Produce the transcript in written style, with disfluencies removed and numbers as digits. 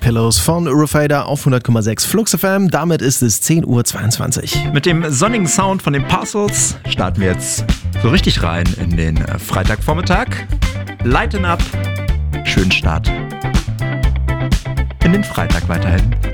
Pillows von Eurofader auf 100,6 Flux FM. Damit ist es 10:22 Uhr. Mit dem sonnigen Sound von den Parcels starten wir jetzt so richtig rein in den Freitagvormittag. Lighten up. Schönen Start in den Freitag weiterhin.